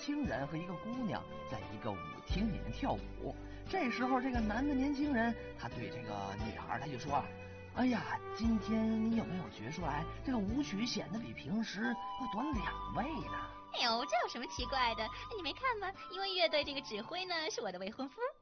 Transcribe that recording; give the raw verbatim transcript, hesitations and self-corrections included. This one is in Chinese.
轻人和一个姑娘在一个舞厅里面跳舞。这时候，这个男的年轻人他对这个女孩他就说啊，哎呀，今天你有没有觉出来这个舞曲显得比平时要短两倍呢？ 哎呦，这有什么奇怪的？你没看吗？因为乐队这个指挥呢是我的未婚夫。